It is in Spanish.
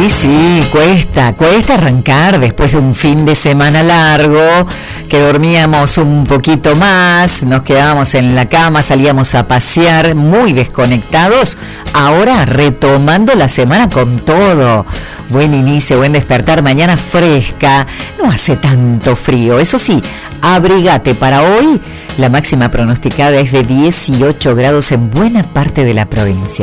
Sí, cuesta arrancar después de un fin de semana largo, que dormíamos un poquito más, nos quedábamos en la cama, salíamos a pasear muy desconectados, ahora retomando la semana con todo. Buen inicio, buen despertar, mañana fresca, no hace tanto frío, eso sí, abrígate para hoy, la máxima pronosticada es de 18 grados en buena parte de la provincia.